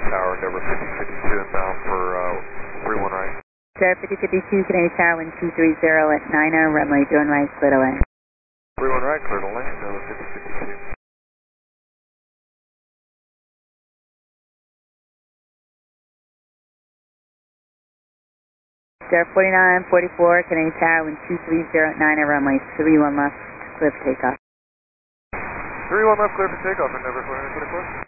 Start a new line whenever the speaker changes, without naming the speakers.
Tower, Denver 5052 inbound for 31 right.
Sierra 5052, Canadian Tower, wind 230 at 90, runway, doing right, split away.
31 right, clear to land, Denver 5052.
Sierra 4944, Canadian Tower, wind 230 at 90, runway, 31 left, clear for takeoff.
31 left, clear for takeoff, and Denver 4944.